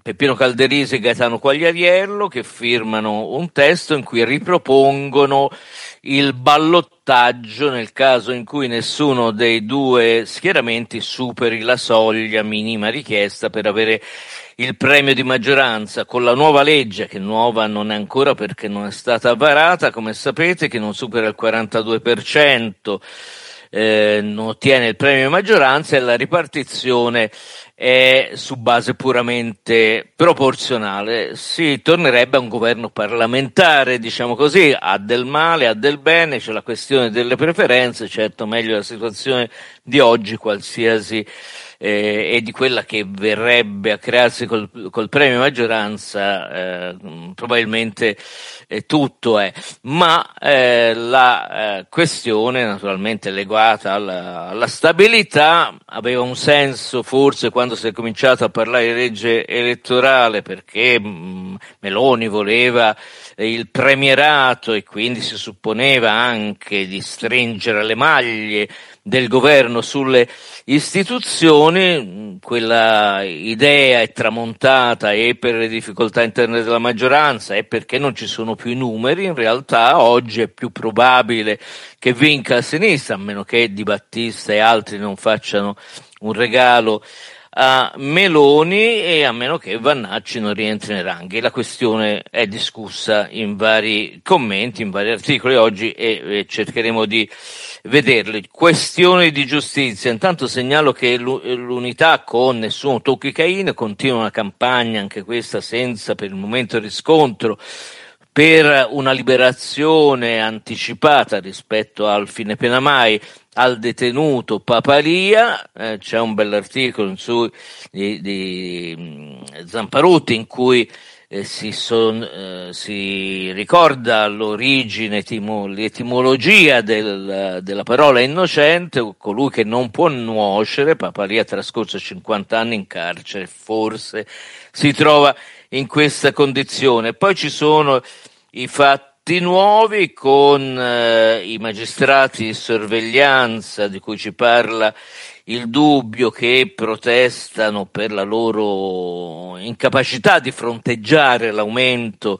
Peppino Calderisi e Gaetano Quagliariello, che firmano un testo in cui ripropongono il ballottaggio nel caso in cui nessuno dei due schieramenti superi la soglia minima richiesta per avere il premio di maggioranza. Con la nuova legge, che nuova non è ancora perché non è stata varata, come sapete, che non supera il 42%, non ottiene il premio di maggioranza, e la ripartizione è su base puramente proporzionale. Si tornerebbe a un governo parlamentare, diciamo così, ha del male, ha del bene, c'è la questione delle preferenze, certo meglio la situazione di oggi qualsiasi e di quella che verrebbe a crearsi col premio maggioranza, probabilmente tutto è, ma la questione naturalmente legata alla stabilità aveva un senso forse quando si è cominciato a parlare di legge elettorale, perché Meloni voleva il premierato e quindi si supponeva anche di stringere le maglie del governo sulle istituzioni. Quella idea è tramontata e per le difficoltà interne della maggioranza e perché non ci sono più i numeri. In realtà oggi è più probabile che vinca a sinistra, a meno che Di Battista e altri non facciano un regalo a Meloni e a meno che Vannacci non rientri nei ranghi. La questione è discussa in vari commenti, in vari articoli oggi e cercheremo di vederli. Questioni di giustizia. Intanto segnalo che l'Unità, con Nessuno tocchi Caino, continua una campagna, anche questa senza per il momento riscontro, per una liberazione anticipata rispetto al fine pena mai al detenuto Papalia. C'è un bell'articolo di Zamparutti in cui si ricorda l'origine, l'etimologia della parola innocente, colui che non può nuocere. Papalia ha trascorso 50 anni in carcere, forse si trova in questa condizione. Poi ci sono i fatti nuovi con i magistrati di sorveglianza di cui ci parla il Dubbio, che protestano per la loro incapacità di fronteggiare l'aumento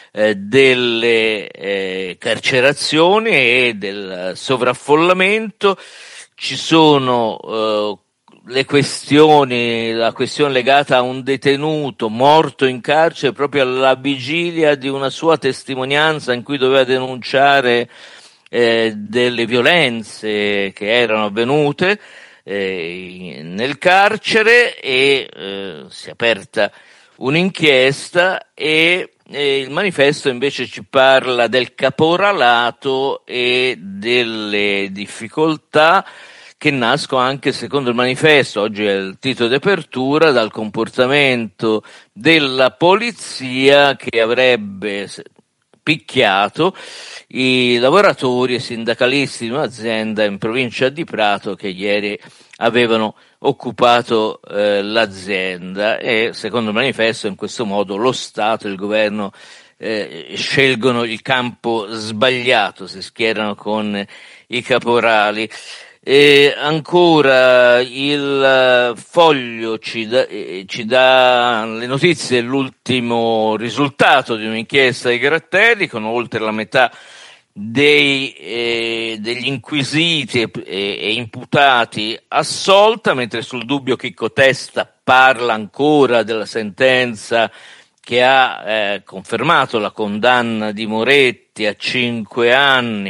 delle carcerazioni e del sovraffollamento. Ci sono la questione legata a un detenuto morto in carcere proprio alla vigilia di una sua testimonianza in cui doveva denunciare delle violenze che erano avvenute nel carcere, e si è aperta un'inchiesta e il manifesto invece ci parla del caporalato e delle difficoltà che nascono anche, secondo il manifesto, oggi è il titolo di apertura, dal comportamento della polizia che avrebbe picchiato i lavoratori e sindacalisti di un'azienda in provincia di Prato che ieri avevano occupato l'azienda. E secondo il manifesto, in questo modo lo Stato e il governo scelgono il campo sbagliato, si schierano con i caporali. E ancora il Foglio ci dà le notizie dell'ultimo risultato di un'inchiesta di Gratteri, con oltre la metà degli inquisiti e imputati assolta, mentre sul Dubbio Chicco Testa parla ancora della sentenza che ha confermato la condanna di Moretti a 5 anni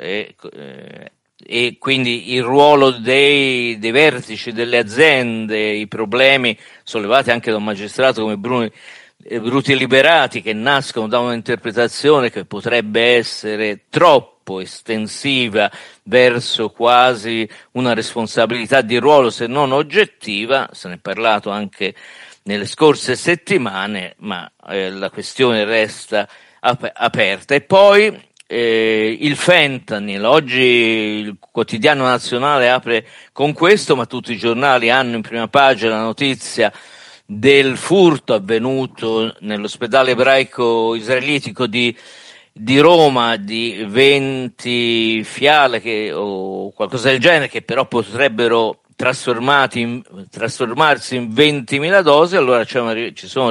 e quindi il ruolo dei vertici delle aziende, i problemi sollevati anche da un magistrato come Bruti Liberati, che nascono da un'interpretazione che potrebbe essere troppo estensiva verso quasi una responsabilità di ruolo se non oggettiva. Se ne è parlato anche nelle scorse settimane, ma la questione resta aperta. E poi il fentanyl. Oggi il quotidiano nazionale apre con questo, ma tutti i giornali hanno in prima pagina la notizia del furto avvenuto nell'ospedale ebraico israelitico di Roma di 20 fiale o qualcosa del genere, che però potrebbero trasformarsi in 20.000 dosi. Allora ci sono